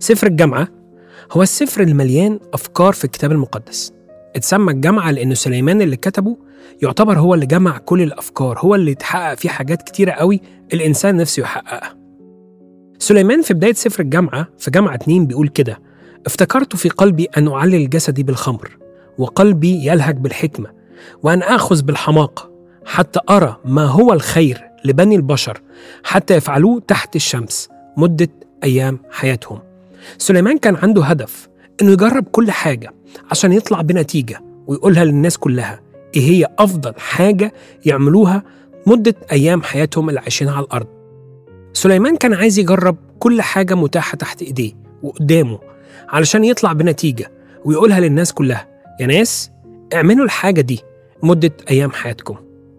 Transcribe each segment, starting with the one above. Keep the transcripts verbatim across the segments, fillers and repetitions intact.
سفر الجامعة هو السفر المليان أفكار في الكتاب المقدس. اتسمى الجامعة لأنه سليمان اللي كتبه يعتبر هو اللي جمع كل الأفكار، هو اللي تحقق فيه حاجات كتيرة قوي الإنسان نفسه يحققها. سليمان في بداية سفر الجامعة في جامعة اتنين بيقول كده: افتكرت في قلبي أن أعلل جسدي بالخمر، وقلبي يلهج بالحكمة، وأن آخذ بالحماقة، حتى أرى ما هو الخير لبني البشر، حتى يفعلوه تحت الشمس مدة أيام حياتهم. سليمان كان عنده هدف إنه يجرب كل حاجة عشان يطلع بنتيجة ويقولها للناس كلها إيه هي أفضل حاجة يعملوها مدة أيام حياتهم اللي عايشينها على الأرض. سليمان كان عايز يجرب كل حاجة متاحة تحت إيديه وقدامه علشان يطلع بنتيجة ويقولها للناس كلها: يا ناس اعملوا الحاجة دي مدة أيام حياتكم.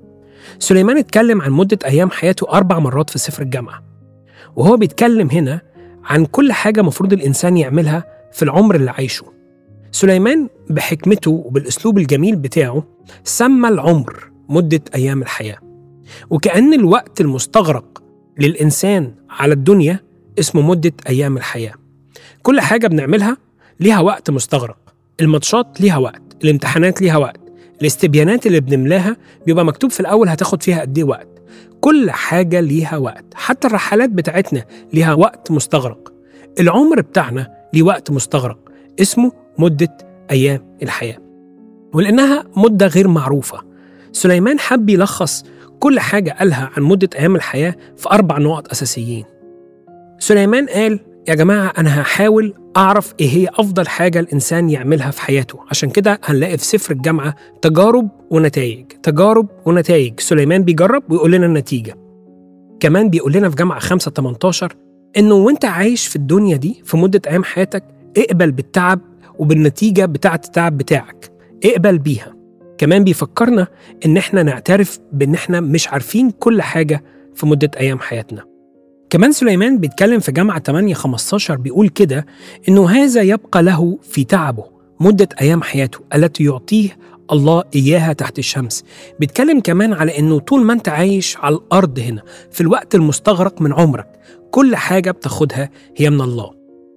سليمان اتكلم عن مدة أيام حياته أربع مرات في سفر الجامعة، وهو بيتكلم هنا عن كل حاجة مفروض الإنسان يعملها في العمر اللي عايشه. سليمان بحكمته وبالأسلوب الجميل بتاعه سمى العمر مدة أيام الحياة، وكأن الوقت المستغرق للإنسان على الدنيا اسمه مدة أيام الحياة. كل حاجة بنعملها ليها وقت مستغرق، الماتشات ليها وقت، الامتحانات ليها وقت، الاستبيانات اللي بنملاها بيبقى مكتوب في الأول هتاخد فيها قد ايه وقت. كل حاجة ليها وقت، حتى الرحلات بتاعتنا ليها وقت مستغرق. العمر بتاعنا ليه وقت مستغرق اسمه مدة أيام الحياة، ولأنها مدة غير معروفة سليمان حب يلخص كل حاجة قالها عن مدة أيام الحياة في أربع نقط أساسيين. سليمان قال: يا جماعة أنا هحاول أعرف إيه هي أفضل حاجة الإنسان يعملها في حياته. عشان كده هنلاقي في سفر الجامعة تجارب ونتائج، تجارب ونتائج. سليمان بيجرب ويقول لنا النتيجة. كمان بيقول لنا في جامعة خمسة تمنتاشر إنه وإنت عايش في الدنيا دي في مدة أيام حياتك اقبل بالتعب وبالنتيجة بتاعة التعب بتاعك، اقبل بيها. كمان بيفكرنا إن إحنا نعترف بإن إحنا مش عارفين كل حاجة في مدة أيام حياتنا. كمان سليمان بيتكلم في جامعة ثمانية خمستاشر بيقول كده إنه هذا يبقى له في تعبه مدة أيام حياته التي يعطيه الله إياها تحت الشمس. بيتكلم كمان على إنه طول ما أنت عايش على الأرض هنا في الوقت المستغرق من عمرك كل حاجة بتاخدها هي من الله.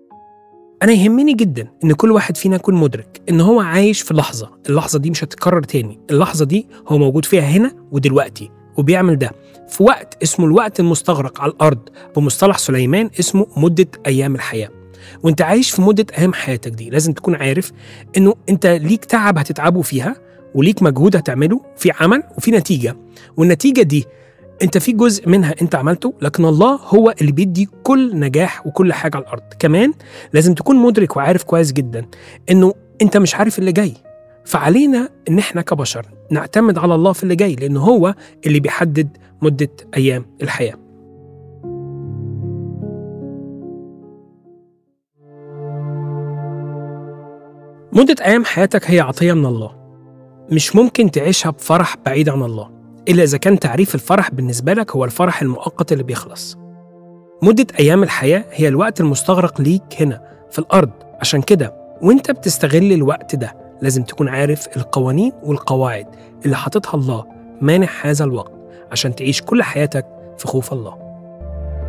أنا يهمني جدا إن كل واحد فينا يكون مدرك إن هو عايش في لحظة، اللحظة دي مش هتتكرر تاني، اللحظة دي هو موجود فيها هنا ودلوقتي، وبيعمل ده في وقت اسمه الوقت المستغرق على الأرض، بمصطلح سليمان اسمه مدة أيام الحياة. وانت عايش في مدة أيام حياتك دي لازم تكون عارف إنه انت ليك تعب هتتعبه فيها، وليك مجهود هتعمله في عمل وفي نتيجة، والنتيجة دي انت في جزء منها انت عملته، لكن الله هو اللي بيدي كل نجاح وكل حاجة على الأرض. كمان لازم تكون مدرك وعارف كويس جدا إنه انت مش عارف اللي جاي، فعلينا إن احنا كبشر نعتمد على الله في اللي جاي، لأنه هو اللي بيحدد مدة أيام الحياة. مدة أيام حياتك هي عطية من الله، مش ممكن تعيشها بفرح بعيد عن الله إلا إذا كان تعريف الفرح بالنسبة لك هو الفرح المؤقت اللي بيخلص. مدة أيام الحياة هي الوقت المستغرق ليك هنا في الأرض. عشان كده وانت بتستغل الوقت ده لازم تكون عارف القوانين والقواعد اللي حاططها الله مانح هذا الوقت عشان تعيش كل حياتك في خوف الله.